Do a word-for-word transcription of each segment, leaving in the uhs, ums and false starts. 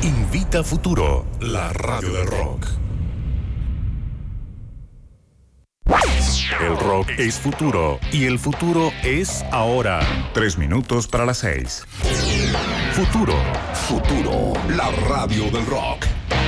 Invita Futuro, la radio del rock. El rock es futuro y el futuro es ahora. Tres minutos para las seis. Futuro. Futuro, la radio del rock.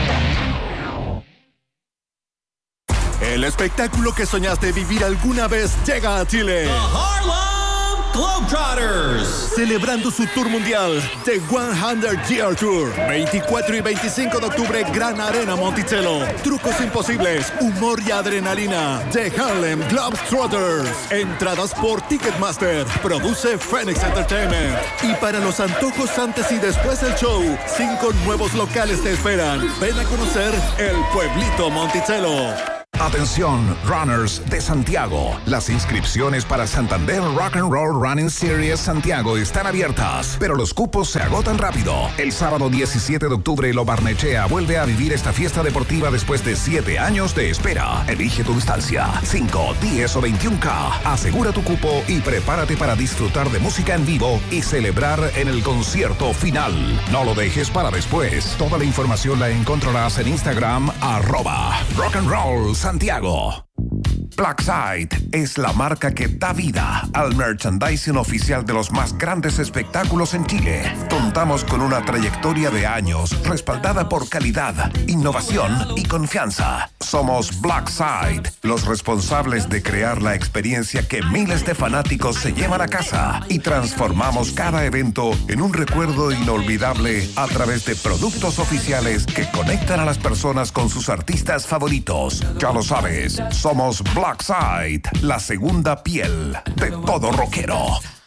El espectáculo que soñaste vivir alguna vez llega a Chile. The Harlem Globetrotters. Celebrando su tour mundial, The cien Year Tour. veinticuatro y veinticinco de octubre, Gran Arena Monticello. Trucos imposibles, humor y adrenalina. The Harlem Globetrotters. Entradas por Ticketmaster. Produce Phoenix Entertainment. Y para los antojos antes y después del show, cinco nuevos locales te esperan. Ven a conocer el pueblito Monticello. Atención, runners de Santiago. Las inscripciones para Santander Rock and Roll Running Series Santiago están abiertas, pero los cupos se agotan rápido. El sábado diecisiete de octubre, Lo Barnechea vuelve a vivir esta fiesta deportiva después de siete años de espera. Elige tu distancia, cinco, diez o veintiún K. Asegura tu cupo y prepárate para disfrutar de música en vivo y celebrar en el concierto final. No lo dejes para después. Toda la información la encontrarás en Instagram, arroba Rock and Roll Santiago. Blackside es la marca que da vida al merchandising oficial de los más grandes espectáculos en Chile. Contamos con una trayectoria de años respaldada por calidad, innovación y confianza. Somos Blackside, los responsables de crear la experiencia que miles de fanáticos se llevan a casa y transformamos cada evento en un recuerdo inolvidable a través de productos oficiales que conectan a las personas con sus artistas favoritos. Ya lo sabes, somos Blackside. Blackside, la segunda piel de todo rockero.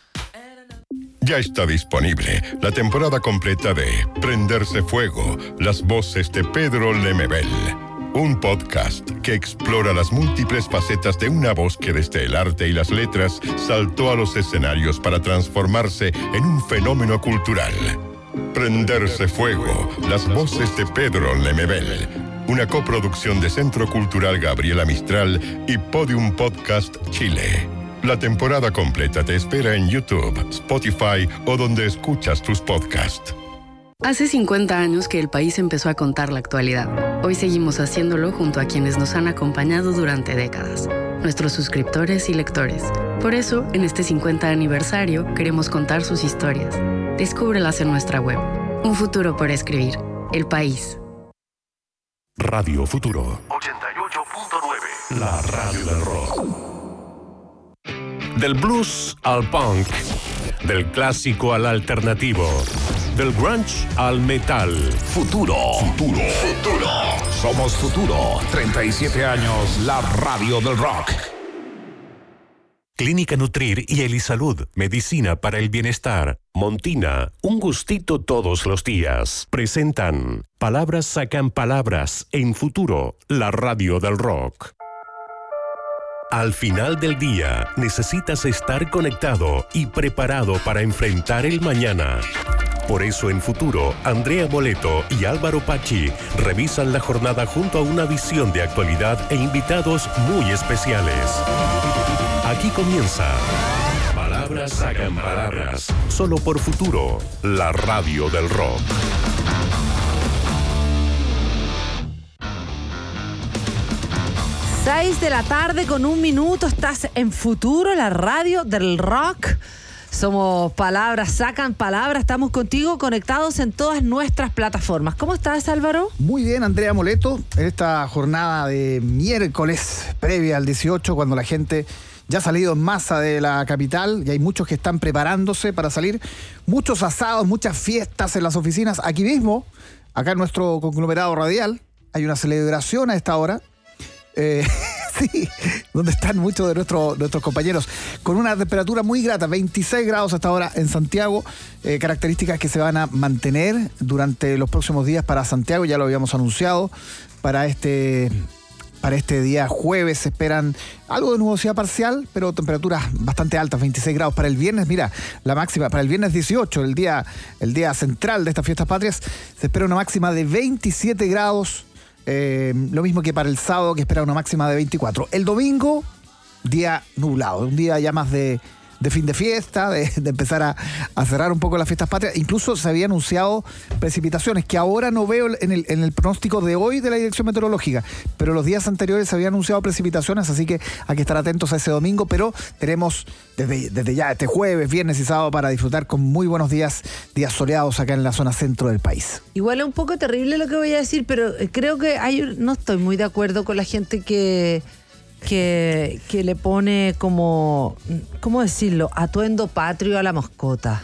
Ya está disponible la temporada completa de Prenderse Fuego, las voces de Pedro Lemebel. Un podcast que explora las múltiples facetas de una voz que desde el arte y las letras saltó a los escenarios para transformarse en un fenómeno cultural. Prenderse Fuego, las voces de Pedro Lemebel. Una coproducción de Centro Cultural Gabriela Mistral y Podium Podcast Chile. La temporada completa te espera en YouTube, Spotify o donde escuchas tus podcasts. Hace cincuenta años que el país empezó a contar la actualidad. Hoy seguimos haciéndolo junto a quienes nos han acompañado durante décadas, nuestros suscriptores y lectores. Por eso, en este cincuenta aniversario, queremos contar sus historias. Descúbrelas en nuestra web. Un futuro por escribir. El país. Radio Futuro. ochenta y ocho punto nueve. La radio del rock. Del blues al punk. Del clásico al alternativo. Del grunge al metal. Futuro. Futuro. Futuro. Somos Futuro. treinta y siete años, la radio del rock. Clínica Nutrir y Elisalud, medicina para el bienestar. Montina, un gustito todos los días. Presentan Palabras sacan palabras en Futuro, la radio del rock. Al final del día, necesitas estar conectado y preparado para enfrentar el mañana. Por eso en Futuro, Andrea Moleto y Álvaro Pachi revisan la jornada junto a una visión de actualidad e invitados muy especiales. Aquí comienza Palabras sacan palabras, solo por Futuro, la radio del rock. Seis de la tarde con un minuto, estás en Futuro, la radio del rock. Somos Palabras sacan palabras, estamos contigo conectados en todas nuestras plataformas. ¿Cómo estás, Álvaro? Muy bien, Andrea Moleto, en esta jornada de miércoles previa al dieciocho, cuando la gente ya ha salido en masa de la capital y hay muchos que están preparándose para salir. Muchos asados, muchas fiestas en las oficinas. Aquí mismo, acá en nuestro conglomerado radial, hay una celebración a esta hora. Eh, sí, donde están muchos de nuestro, nuestros compañeros, con una temperatura muy grata, veintiséis grados hasta ahora en Santiago, eh, características que se van a mantener durante los próximos días para Santiago, ya lo habíamos anunciado, para este... Para este día jueves se esperan algo de nubosidad parcial, pero temperaturas bastante altas, veintiséis grados. Para el viernes, mira, la máxima, para el viernes dieciocho, el día, el día central de estas fiestas patrias, se espera una máxima de veintisiete grados, eh, lo mismo que para el sábado, que espera una máxima de veinticuatro. El domingo, día nublado, un día ya más de, de fin de fiesta, de, de empezar a, a cerrar un poco las fiestas patrias. Incluso se había anunciado precipitaciones, que ahora no veo en el, en el pronóstico de hoy de la Dirección Meteorológica, pero los días anteriores se habían anunciado precipitaciones, así que hay que estar atentos a ese domingo, pero tenemos desde, desde ya este jueves, viernes y sábado para disfrutar con muy buenos días, días soleados acá en la zona centro del país. Igual es un poco terrible lo que voy a decir, pero creo que hay, no estoy muy de acuerdo con la gente que, que, que le pone como, ¿cómo decirlo? Atuendo patrio a la mascota.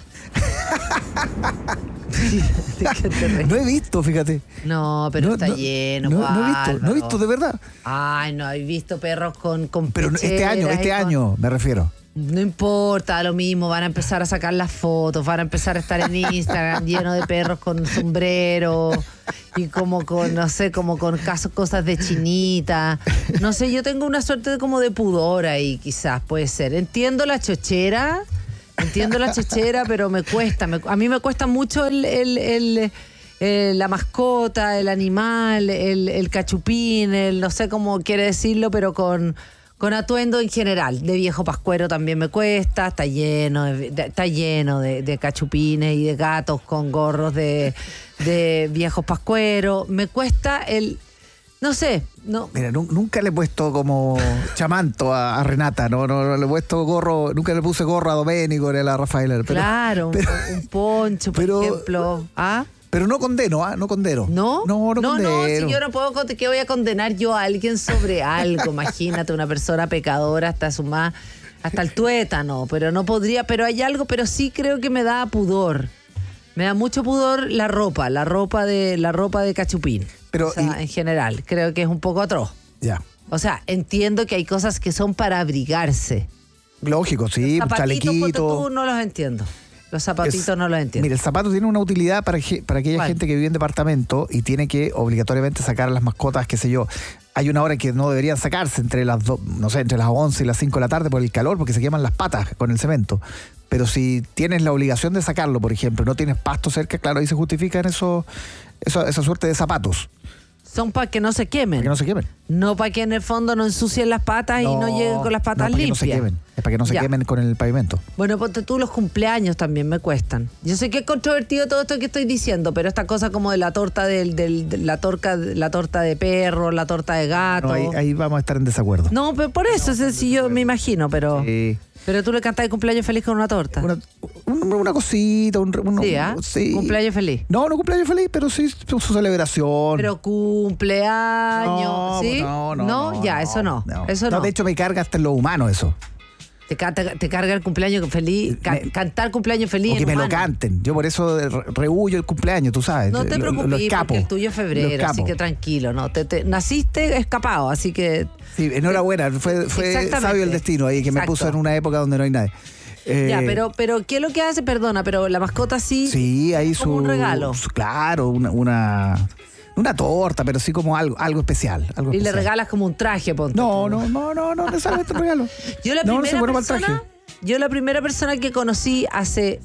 No he visto, fíjate. No, pero no, está no, lleno. No, no he visto, no he visto de verdad. Ay, no, he visto perros con, con pero este año, este con... año me refiero. No importa, lo mismo, van a empezar a sacar las fotos, van a empezar a estar en Instagram lleno de perros con sombrero y como con, no sé, como con caso, cosas de chinita. No sé, yo tengo una suerte de, como de pudor ahí, quizás, puede ser. Entiendo la chochera, entiendo la chochera, pero me cuesta, me, a mí me cuesta mucho el... el, el Eh, la mascota, el animal, el, el cachupín, el no sé cómo quiere decirlo, pero con, con atuendo en general. De viejo pascuero también me cuesta, está lleno de, de, está lleno de, de cachupines y de gatos con gorros de, de viejos pascueros. Me cuesta el... No sé, no. Mira, nunca le he puesto como chamanto a, a Renata, no, no, no le he puesto gorro, nunca le puse gorro a Doménico ni a la Rafaela. Pero, claro, pero, un, un poncho, por pero, ejemplo. ¿Ah? Pero no condeno, ¿ah? No condeno. ¿No? No, no, no condeno. No, si yo no puedo, ¿qué voy a condenar yo a alguien sobre algo? Imagínate, una persona pecadora hasta su más, hasta el tuétano, pero no podría, pero hay algo, pero sí creo que me da pudor. Me da mucho pudor la ropa, la ropa de, la ropa de cachupín. Pero, o sea, y, en general, creo que es un poco atroz. Ya. O sea, entiendo que hay cosas que son para abrigarse. Lógico, sí, los zapatitos, chalequito. Tú no los entiendo. Los zapatitos es, no los entiendo. Mira, el zapato tiene una utilidad para, para aquella ¿Cuál? gente que vive en departamento y tiene que obligatoriamente sacar a las mascotas, qué sé yo. Hay una hora en que no deberían sacarse entre las do, no sé, entre las once y las cinco de la tarde por el calor, porque se queman las patas con el cemento. Pero si tienes la obligación de sacarlo, por ejemplo, no tienes pasto cerca, claro, ahí se justifican eso, eso, esa suerte de zapatos. Son para que no se quemen. Para que no se quemen. No para que en el fondo no ensucien las patas no, y no lleguen con las patas no, para limpias. Que no se quemen. Es para que no se ya. quemen con el pavimento. Bueno, ponte tú, los cumpleaños también me cuestan. Yo sé que es controvertido todo esto que estoy diciendo, pero esta cosa como de la torta del, del, de la torta, la torta de perro, la torta de gato. No, ahí, ahí vamos a estar en desacuerdo. No, pero por eso, no, es, si yo me imagino, pero. Sí. Pero tú le cantás el cumpleaños feliz con una torta. Una, una, una cosita, un, un, sí, ¿eh? sí. Cumpleaños feliz. No, no cumpleaños feliz, pero sí su, su celebración. Pero cumpleaños, no, ¿sí? No, no, no, no ya, no, eso no, no. Eso no. No, de hecho me carga hasta en lo humano eso. Te, te, te carga el cumpleaños feliz, ca, me, cantar cumpleaños feliz. O que en me humano. lo canten. Yo por eso rehuyo el cumpleaños, tú sabes. No te lo, preocupes, lo escapo, porque el tuyo es febrero, así que tranquilo. No, te, te, naciste escapado, así que... Sí, enhorabuena. Fue, fue sabio el destino ahí, que Exacto. me puso en una época donde no hay nadie. Eh, ya, pero, pero ¿qué es lo que hace? Perdona, pero la mascota sí... Sí, ahí como su... un regalo. Su, claro, una... una Una torta, pero sí como algo, algo especial. Algo y especial. le regalas como un traje, ponte. No, no, no, no, no, necesariamente un regalo. Yo la no, primera no bueno persona, yo la primera persona que conocí hace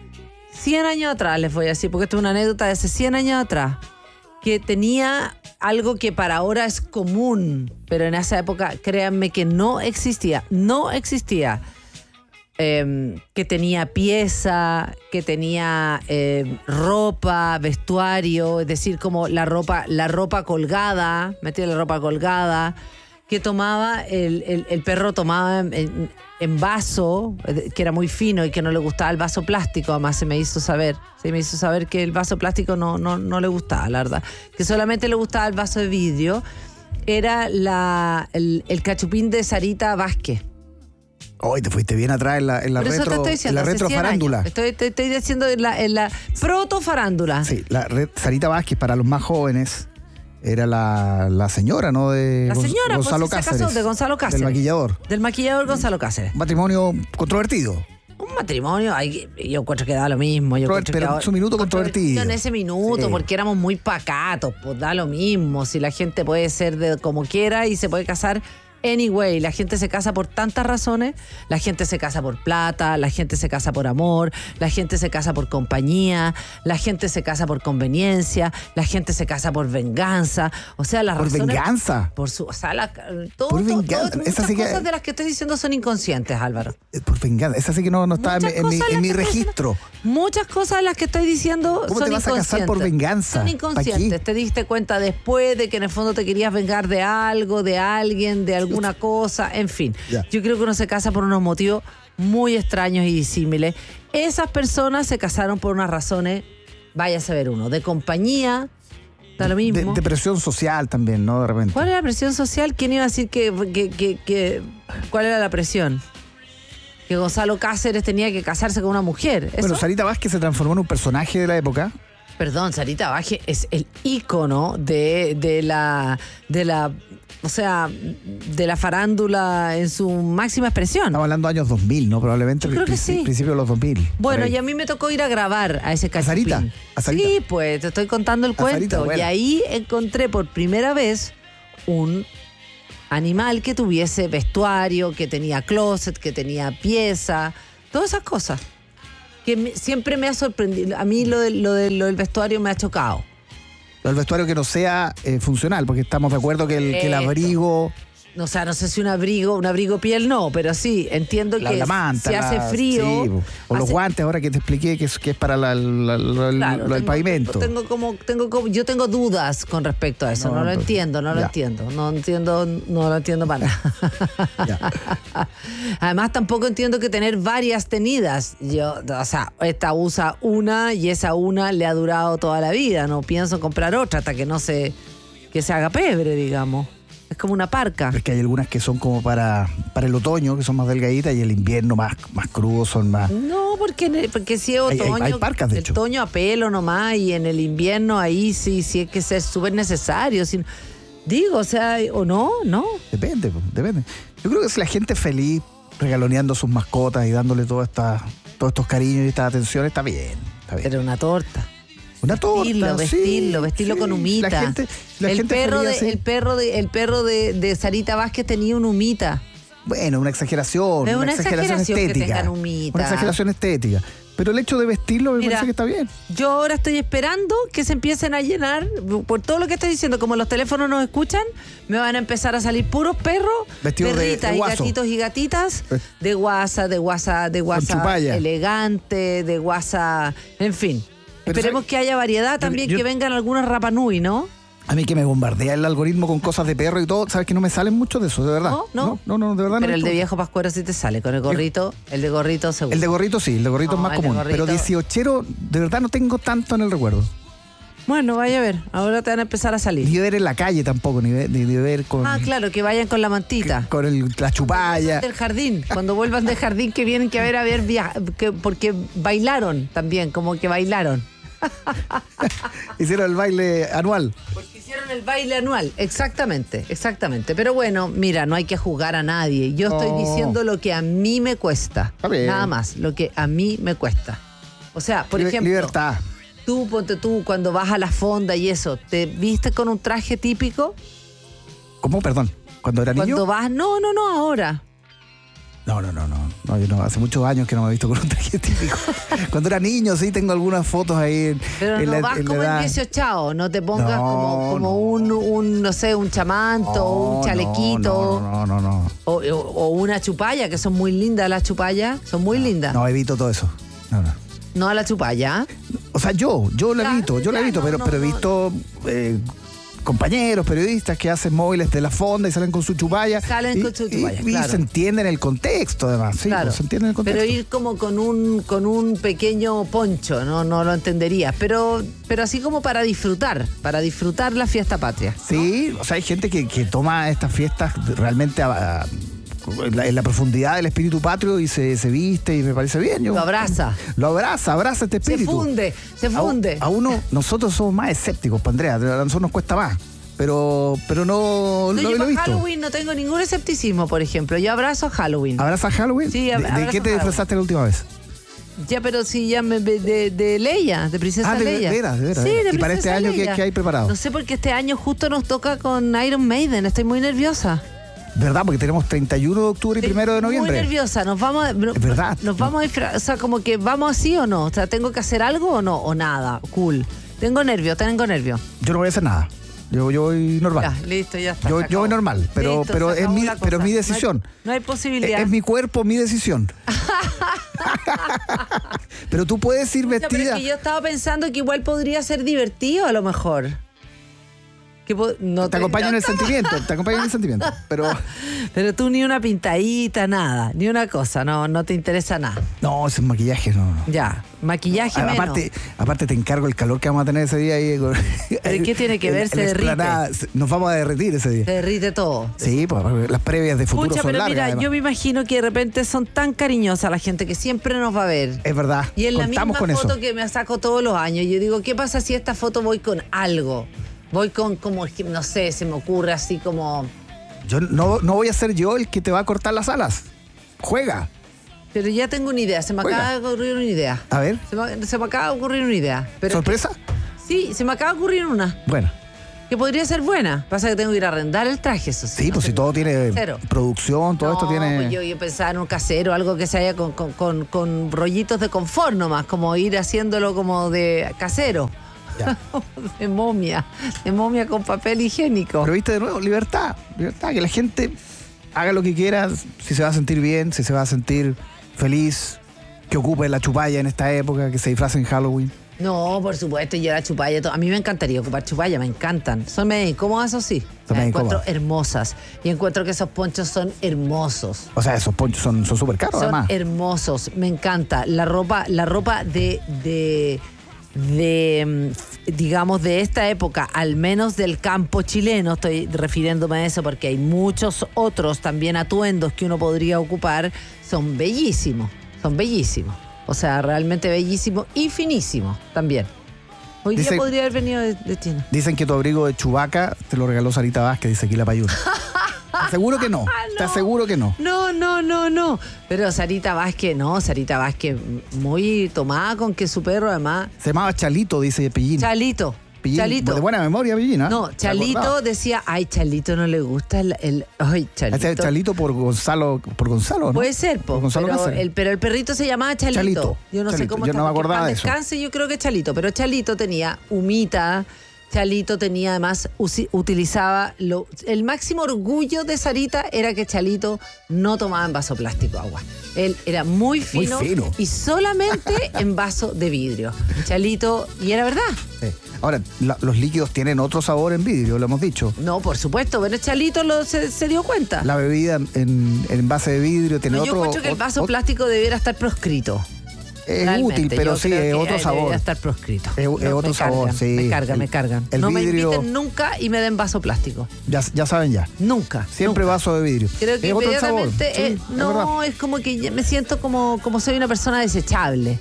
cien años atrás, les voy a decir, porque esto es una anécdota de hace cien años atrás, que tenía algo que para ahora es común, pero en esa época, créanme que no existía, no existía. Eh, que tenía pieza, que tenía eh, ropa, vestuario, es decir, como la ropa, la ropa colgada, metía la ropa colgada, que tomaba, el, el, el perro tomaba en, en vaso, que era muy fino y que no le gustaba el vaso plástico, además se me hizo saber, se me hizo saber que el vaso plástico no, no, no le gustaba, la verdad, que solamente le gustaba el vaso de vidrio. Era la, el, el cachupín de Sarita Vázquez. Hoy te fuiste bien atrás en la, en la retro, diciendo, en la retro farándula. Estoy, estoy, estoy diciendo en la, en la proto farándula. Sí, la red, Sarita Vázquez, para los más jóvenes, era la, la señora, ¿no? De la señora, Gonzalo pues, Cáceres. Casó, de Gonzalo Cáceres. Del maquillador. Del maquillador Gonzalo Cáceres. Un matrimonio controvertido. Un matrimonio, hay, yo encuentro que da lo mismo. Yo pero que en ahora, su minuto controvertido. En ese minuto, sí. Porque éramos muy pacatos, pues da lo mismo. Si la gente puede ser de como quiera y se puede casar Anyway, la gente se casa por tantas razones. La gente se casa por plata, la gente se casa por amor, la gente se casa por compañía, la gente se casa por conveniencia, la gente se casa por venganza. O sea, las ¿Por razones... venganza? Por su... O sea, la, todo, Por todo- venganza. todo- Esa muchas sí que- cosas de las que estoy diciendo son inconscientes, Álvaro. Eh, Por venganza. Esa sí que no, no está en, Muchas en mi, cosas en las mi que estoy registro. diciendo- Muchas cosas de las que estoy diciendo ¿Cómo son te vas a casar por inconscientes. venganza? Son ¿Pa' inconscientes. qué? Te diste cuenta después de que en el fondo te querías vengar de algo, de alguien, de alguna cosa, en fin. Ya. Yo creo que uno se casa por unos motivos muy extraños y disímiles. Esas personas se casaron por unas razones, vaya a saber uno, de compañía, da lo De, mismo. de presión social también, ¿no? De repente. ¿Cuál era la presión social? ¿Quién iba a decir que, que, que, que- cuál era la presión? Que Gonzalo Cáceres tenía que casarse con una mujer. ¿Eso? Bueno, Sarita Vázquez se transformó en un personaje de la época. Perdón, Sarita Baje es el ícono de, de la de la o sea, de la farándula en su máxima expresión. Estamos hablando de años dos mil, ¿no? Probablemente. Yo creo que princi- sí. Principio de los dos mil. Bueno, por ahí. y a mí me tocó ir a grabar a ese cachipín. Sarita? ¿A Sarita? Sí, pues, te estoy contando el A cuento. Sarita, bueno. Y ahí encontré por primera vez un animal que tuviese vestuario, que tenía closet, que tenía pieza, todas esas cosas. Que me- siempre me ha sorprendido. A mí lo, de- lo, de- lo del vestuario me ha chocado. El vestuario que no sea eh, funcional, porque estamos de acuerdo que el, que el Esto. abrigo, O sea, no sé si un abrigo, un abrigo piel no, pero sí, entiendo la, que la manta, si la- hace frío. sí, o los hace- guantes ahora que te expliqué que es, que es para la- la- la- Claro, lo del tengo- pavimento. Tengo como, tengo como, yo tengo dudas con respecto a eso. No, No, lo pero- entiendo, no lo ya. entiendo. No entiendo, no lo entiendo para nada. Además, tampoco entiendo que tener varias tenidas. Yo, o sea, esta usa una y esa una le ha durado toda la vida. No pienso comprar otra hasta que no se, que se haga pebre, digamos. Es como una parca. Es que hay algunas que son como para, para el otoño, que son más delgaditas, y el invierno más, más crudo, son más... No, porque, en el- porque si es Hay- hay- otoño, hay parcas, de el hecho. otoño a pelo nomás, y en el invierno ahí sí, sí hay que ser súper necesario. si- digo, o sea, o no, no. Depende, po, depende. Yo creo que si la gente es feliz regaloneando a sus mascotas y dándole toda esta, todos estos cariños y estas atenciones, está bien. Está bien. Pero una torta. Una torta, Vestirlo, vestirlo, sí, vestirlo sí. con humita. La gente, la el, gente perro feliz de, así. el perro de el perro de, de Sarita Vázquez tenía una humita. Bueno, una exageración, Es una, una exageración, exageración que estética. tengan humita. Una exageración estética. Pero el hecho de vestirlo me Mira, parece que está bien. Yo ahora estoy esperando que se empiecen a llenar, por todo lo que estoy diciendo, como los teléfonos nos escuchan, me van a empezar a salir puros perros, Vestidos de- perritas de y guaso. gatitos y gatitas, Eh. de guasa, de guasa, de guasa chupalla. elegante, de guasa, en fin. Pero Esperemos ¿sabes? que haya variedad también, yo- que vengan algunas Rapanui, ¿no? A mí que me bombardea el algoritmo con cosas de perro y todo, sabes que no me salen mucho de eso, de verdad. No, no. No, no, no, de verdad Pero no. el de me- viejo pascuero sí te sale, con el gorrito, el de gorrito seguro. El de gorrito sí, el de gorrito No, es más el de común. gorrito- Pero dieciochero, de verdad no tengo tanto en el recuerdo. Bueno, vaya a ver, ahora te van a empezar a Ni salir. de ver en la calle tampoco, ni de, ni de ver con, Ah, claro, que vayan con la mantita. con el, la chupalla. Del jardín, cuando vuelvan del jardín que vienen que a ver a ver via- que, porque bailaron también, como que bailaron. Hicieron el baile anual. Porque hicieron el baile anual, exactamente, exactamente. Pero bueno, mira, no hay que juzgar a nadie. Yo estoy No. diciendo lo que a mí me cuesta. Está bien. Nada más, lo que a mí me cuesta. O sea, por Liber- ejemplo, Libertad. tú, ponte tú, cuando vas a la fonda y eso, ¿te viste con un traje típico? ¿Cómo? Perdón. ¿Cuando era niño? Cuando vas, no, no, no, ahora. No, no, no, no. No, yo no. Hace muchos años que no me he visto con un traje típico. Cuando era niño, sí, tengo algunas fotos ahí en, Pero en no la, vas en la como en edad. dieciochao, no te pongas No, como, como no. un, un, no sé, un chamanto, o un chalequito, No, no, no, no. O, o- o una chupalla, que son muy lindas las chupallas, son muy lindas. No, evito todo eso. No, no. No a la chupalla. O sea, yo, yo la Claro, evito, yo la ya, evito, no, pero, no, pero he no. visto eh, compañeros, periodistas que hacen móviles de la fonda y salen con su chupalla. Salen y- con su y- chupalla, y, claro. se entiende en el contexto, además. Sí, Claro. pues, se entiende en el contexto. Pero ir como con un con un pequeño poncho, no no lo entenderías, pero pero así como para disfrutar, para disfrutar la fiesta patria. Sí, o sea, hay gente que, que toma estas fiestas realmente a- a- en, la, en la profundidad del espíritu patrio y se, se viste y me parece bien. Yo, Lo abraza. Lo abraza, abraza este Se espíritu. funde, se A- funde. A, uno, nosotros somos más escépticos, pa' Andrea, a nosotros nos cuesta más. Pero, pero no, No, no yo lo he para visto. Halloween no tengo ningún escepticismo, por ejemplo. Yo abrazo Halloween. ¿Abrazas Halloween? Sí, ¿De, ab- de abrazo qué te Halloween. disfrazaste la última vez? Ya, pero sí, ya me, de, de Leia, de Princesa Ah, de Leia. veras, de veras, Sí, de veras. de ¿Y para Princesa este año qué- Leia. qué hay preparado? No sé, porque este año justo nos toca con Iron Maiden. Estoy muy nerviosa. ¿Verdad? Porque tenemos treinta y uno de octubre y primero de noviembre. Muy nerviosa, nos vamos a, Es verdad. Nos vamos a disfra- o sea, como que vamos así o no, o sea, ¿tengo que hacer algo o no? O nada, cool. Tengo nervio, tengo nervio. Yo no voy a hacer nada. Yo, yo voy normal. Ya, listo, ya está. Yo, se yo voy acabó. normal, pero, Listo, pero, se es acabó mi, la pero es cosa. mi No hay- decisión. No hay, posibilidad. Es, es mi cuerpo, mi decisión. Pero tú puedes ir Pucha, pero vestida. es que yo estaba pensando que igual podría ser divertido a lo mejor. Que po- no Te acompaño en el sentimiento, te acompaño en el sentimiento. Pero Pero tú ni una pintadita, nada, ni una cosa, no, no te interesa nada. no, ese maquillaje no. no. Ya, maquillaje A- menos. aparte, aparte te encargo el calor que vamos a tener ese día ahí. con- ¿Pero qué tiene que en- ver? en Se la derrite. explanada. Se- Nos vamos a derretir ese día. Se derrite todo. Sí, pues las previas de futuro Pucha, son pero largas. mira, además. yo me imagino que de repente son tan cariñosas la gente que siempre nos va a ver. Es verdad. Y en la Contamos misma con foto eso. que me saco todos los años, yo digo, ¿qué pasa si esta foto voy con algo? Voy con como, no sé, se me ocurre así como... Yo no, no voy a ser yo el que te va a cortar las alas. Juega. Pero ya tengo una idea, se me Juega. acaba de ocurrir una idea. A ver, Se me, se me acaba de ocurrir una idea. Pero ¿sorpresa? sí, se me acaba de ocurrir una. Bueno. Que podría ser buena. Pasa que tengo que ir a arrendar el traje, eso sí. Sí, no pues si tengo- todo tiene Cero. producción, todo No, esto tiene. pues yo, yo pensaba en un casero, algo que se haya con, con, con, con rollitos de confort nomás, como ir haciéndolo como de casero. Ya. De momia, de momia con papel higiénico. Pero viste de nuevo, libertad. Libertad, que la gente haga lo que quiera, si se va a sentir bien, si se va a sentir feliz, que ocupe la chupalla en esta época, que se disfrace en Halloween. No, por supuesto, yo la chupalla, todo. A mí me encantaría ocupar chupalla, me encantan. Son medio incómodas, eso sí. Son Las medio encuentro incómodas. hermosas. Y encuentro que esos ponchos son hermosos. O sea, esos ponchos son son súper caros, Son además. hermosos, me encanta. La ropa, la ropa de, de, de, mm, digamos, de esta época, al menos del campo chileno, estoy refiriéndome a eso porque hay muchos otros también atuendos que uno podría ocupar, son bellísimos, son bellísimos. O sea, realmente bellísimos y finísimos también. Hoy Dice- día podría haber venido de, de China. Dicen que tu abrigo de Chubaca te lo regaló Sarita Vázquez, dice aquí la Payuna. ¿Estás seguro que no? ¿Estás seguro que no? No, no, no, no. Pero Sarita Vázquez, no, Sarita Vázquez, muy tomada con que su perro además... Se llamaba Chalito, dice Pillín. Chalito. Pillín, Chalito. De buena memoria, Pillín, ¿ah? No, ¿Se Chalito acordaba? decía, ay, Chalito no le gusta el... el- ay, Chalito. Ese es Chalito por Gonzalo, por Gonzalo, ¿no? Puede ser, po, Por Gonzalo pero, Cáceres. el, pero el perrito se llamaba Chalito. Chalito, Yo no sé Chalito. cómo Yo está, no me porque acordaba en de paz eso. descanse, yo creo que Chalito, pero Chalito tenía humita, Chalito tenía además, usi- utilizaba, lo, el máximo orgullo de Sarita era que Chalito no tomaba en vaso plástico agua. Él era muy fino, fino. y solamente en vaso de vidrio. Chalito, y era verdad. Sí. Ahora, la- los líquidos tienen otro sabor en vidrio, lo hemos dicho. No, por supuesto, pero Chalito lo, se, se dio cuenta. La bebida en, en envase de vidrio tiene No, otro. yo encuentro que el vaso ot- plástico debiera estar proscrito. Es Realmente, útil, pero yo sí, creo es que otro sabor. Debería estar proscrito. Es- es No, otro me sabor, cargan, sí. Me cargan, El- me cargan. el no vidrio- me inviten nunca y me den vaso plástico. Ya, ya saben ya. Nunca. Siempre nunca. vaso de vidrio. Creo que es otro sabor. inmediatamente, Sí, eh, es verdad. no, es como que ya me siento como, como soy una persona desechable.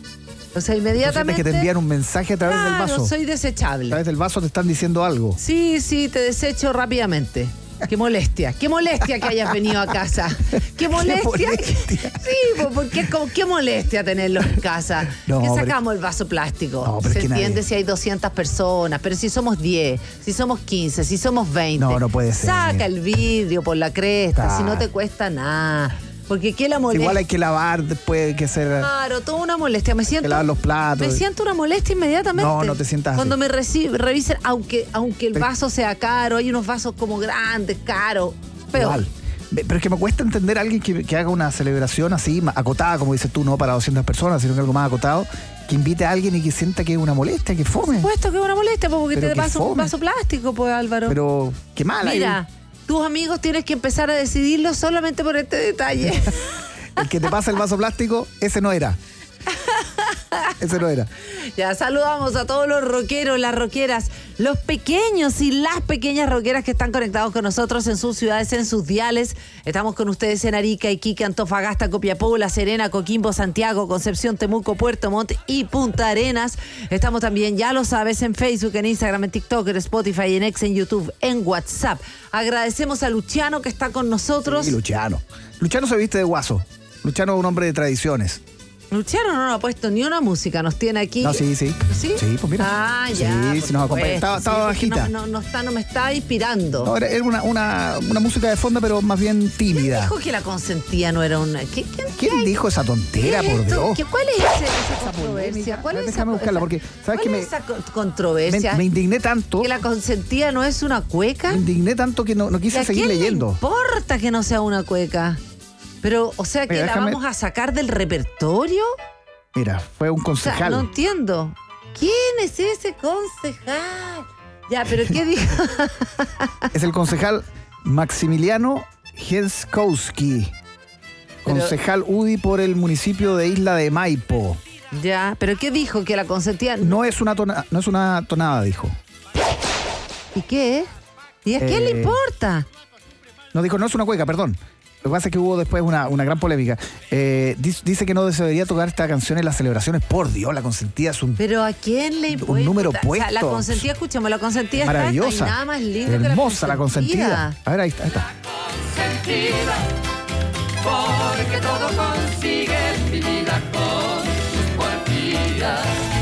O sea, Tú sientes inmediatamente. que te envían un mensaje a través del Claro, vaso. soy A desechable. través del vaso te están diciendo algo. Sí, sí, te desecho rápidamente. Qué molestia, qué molestia que hayas venido a casa. Qué molestia. molestia. Sí, pues, porque es como qué molestia tenerlo en casa. No, que pero- sacamos el vaso plástico. No, pero Se es que nadie- entiende si hay doscientas personas, pero si somos diez, si somos quince, si somos veinte. No, no puede ser. Saca el vidrio por la cresta, Claro. si no te cuesta nada. Porque qué la molestia. Igual hay que lavar, después hay que hacer. Claro, toda una molestia. Me siento. Que lavar los platos. Me siento una molestia inmediatamente. No, no te sientas Cuando así. me reci- revisen, aunque, aunque el Pero- vaso sea caro, hay unos vasos como grandes, caros. Peor. Igual. Ve- Pero es que me cuesta entender a alguien que, que haga una celebración así, ma- acotada, como dices tú, no para doscientas personas, sino que algo más acotado, que invite a alguien y que sienta que es una molestia, que fome. Por supuesto que es una molestia, porque Pero te qué paso un fome. vaso plástico, pues, Álvaro. Pero qué mal. ahí. Mira, tus amigos tienes que empezar a decidirlo solamente por este detalle. El que te pasa el vaso plástico, ese no era. Ese no era. Ya saludamos a todos los rockeros, las rockeras, los pequeños y las pequeñas rockeras que están conectados con nosotros en sus ciudades, en sus diales. Estamos con ustedes en Arica, Iquique, Antofagasta, Copiapó, La Serena, Coquimbo, Santiago, Concepción, Temuco, Puerto Montt y Punta Arenas. Estamos también, ya lo sabes, en Facebook, en Instagram, en TikTok, en Spotify, en X, en YouTube, en WhatsApp. Agradecemos a Luciano que está con nosotros. Y Luciano. Luciano se viste de guaso. Luciano es un hombre de tradiciones. Luciano no nos ha puesto ni una música, nos tiene aquí. No, sí, sí. ¿Sí? Sí, pues mira. Ah, ya. Sí, sí, nos acompaña. Estaba, estaba sí, bajita. No, no, no, está, no me está inspirando. No, era, era una, una, una música de fondo, pero más bien tímida. ¿Quién dijo que la consentía no era una? ¿Qué, quién, ¿Quién qué dijo esa tontera, ¿Qué es por esto? Dios? ¿Qué- ¿Cuál es ese- esa controversia? ¿Cuál es esa, Déjame buscarla, porque ¿sabes cuál que me, es esa co- controversia? me, me indigné tanto? ¿Que la consentía no es una cueca? Me indigné tanto que no, no ¿Y quise a seguir quién leyendo. le importa que no sea una cueca? Pero, o sea, que Mira, la déjame- vamos a sacar del repertorio. Mira, fue un O sea, concejal. no entiendo. ¿Quién es ese concejal? Ya, pero ¿qué dijo? Es el concejal Maximiliano Henskowski, Pero- concejal U D I por el municipio de Isla de Maipo. Ya, pero ¿qué dijo? Que la consentía. No es una tona- no es una tonada, dijo. ¿Y qué? ¿Y a quién le Eh, importa? No dijo, no es una cueca, perdón. Lo que pasa es que hubo después una, una gran polémica. Eh, dice, dice que no se debería tocar esta canción en las celebraciones. Por Dios, la consentida es un... Pero ¿a quién le importa? Un número O sea, puesto. la consentía, escuchemos, la consentía está maravillosa. esta y nada más lindo que la Hermosa la consentida. consentida. A ver, ahí está. Ahí está. Porque todo consigue mi vida con sus puertillas.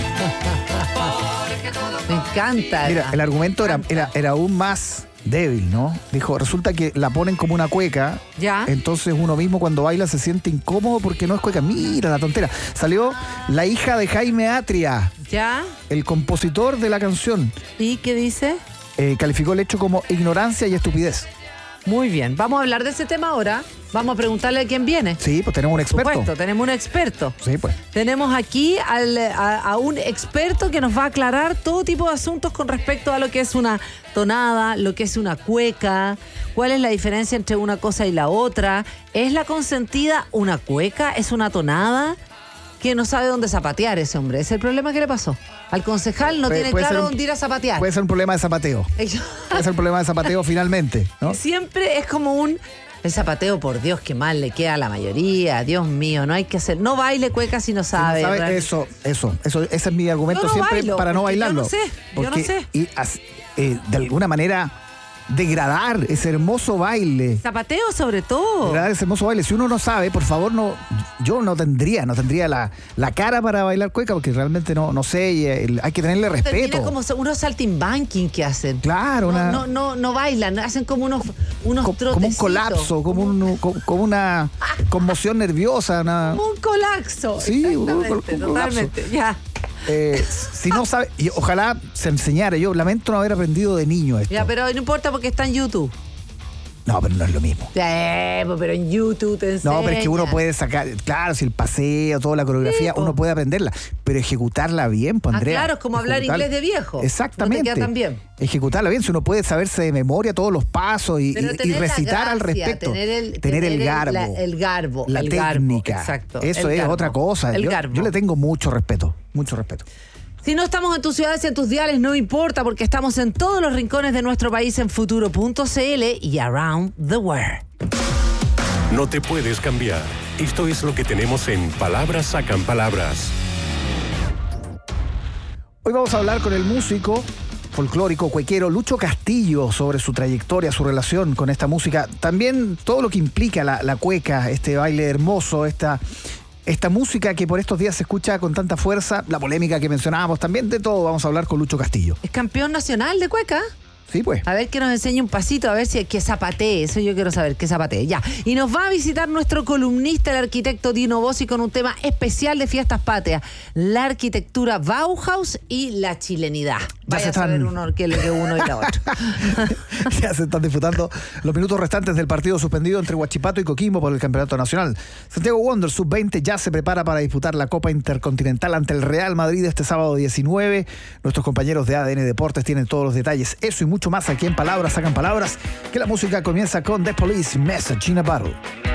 Me encanta. Mira, el argumento era, era, era aún más débil, ¿no? Dijo, resulta que la ponen como una cueca. Ya. Entonces uno mismo cuando baila se siente incómodo porque no es cueca. Mira la tontera. Salió la hija de Jaime Atria, ¿Ya? el compositor de la canción. ¿Y qué dice? Eh, calificó el hecho como ignorancia y estupidez. Muy bien, vamos a hablar de ese tema ahora. Vamos a preguntarle a quién viene. Sí, pues tenemos un Por experto. supuesto, tenemos un experto. Sí, pues. Tenemos aquí al- a, a un experto que nos va a aclarar todo tipo de asuntos con respecto a lo que es una tonada, lo que es una cueca, cuál es la diferencia entre una cosa y la otra. ¿Es la consentida una cueca? ¿Es una tonada? Que no sabe dónde zapatear ese hombre. ¿Es el problema que le pasó? Al concejal no Puede- tiene puede claro ser un- dónde ir a zapatear. Puede ser un problema de zapateo. Puede ser un problema de zapateo finalmente, ¿no? Siempre es como un... El zapateo, por Dios, que mal le queda a la mayoría. Dios mío, no hay que hacer... No baile cueca si no Si no sabe. sabe, realmente. eso, eso, eso, ese es mi argumento Yo no siempre bailo, para no porque yo bailarlo. no sé, yo no Porque sé. Y as- eh, de alguna manera degradar ese hermoso baile. Zapateo sobre todo. Degradar ese hermoso baile. Si uno no sabe, por favor, no, yo no tendría, no tendría la, la cara para bailar cueca porque realmente no, no sé, y, eh, hay que tenerle Termina respeto. como unos saltimbanking que hacen. Claro, no, una- no, no, no bailan, hacen como unos, unos Co- como un trotecitos. colapso, como, un, co- como una conmoción nerviosa. Una, Como un colapso. Sí, un col- Exactamente, un colapso. totalmente. Ya. eh, si no sabe, y ojalá se enseñara. Yo lamento no haber aprendido de niño esto. Ya, pero no importa porque está en YouTube. No, pero no es lo mismo. Eh, pues, pero en YouTube te enseñan. No, pero es que uno puede sacar, claro, si el paseo, toda la coreografía, Sí, po. uno puede aprenderla, pero ejecutarla bien, pues Ah, Andrea. claro, es como hablar ejecutar- inglés de viejo. Exactamente. No te queda tan bien. Ejecutarla bien, si uno puede saberse de memoria todos los pasos y, Pero y- y tener la recitar al gracia, respecto. Tener el, el tener el- garbo. la- el garbo. La el garbo, técnica. exacto. Eso el es garbo, otra cosa. El yo, garbo. yo le tengo mucho respeto, mucho respeto. Si no estamos en tus ciudades y en tus diales, no importa, porque estamos en todos los rincones de nuestro país en futuro punto c l y around the world. No te puedes cambiar. Esto es lo que tenemos en Palabras Sacan Palabras. Hoy vamos a hablar con el músico folclórico cuequero Lucho Castillo sobre su trayectoria, su relación con esta música. También todo lo que implica la, la cueca, este baile hermoso, esta, esta música que por estos días se escucha con tanta fuerza, la polémica que mencionábamos, también de todo vamos a hablar con Lucho Castillo. ¿Es campeón nacional de cueca? Sí, pues. A ver que nos enseñe un pasito, a ver si que zapatee. Eso yo quiero saber, que zapatee. Ya. Y nos va a visitar nuestro columnista, el arquitecto Dino Bossi, con un tema especial de fiestas patrias: la arquitectura Bauhaus y la chilenidad. Ya Vaya se a saber están- uno que que uno y la otra. Ya se están disfrutando los minutos restantes del partido suspendido entre Huachipato y Coquimbo por el Campeonato Nacional. Santiago Wanderers sub veinte ya se prepara para disputar la Copa Intercontinental ante el Real Madrid este sábado diecinueve. Nuestros compañeros de A D N Deportes tienen todos los detalles. Eso y mucho más aquí en Palabras Sacan Palabras, que la música comienza con The Police, Message in a Bottle.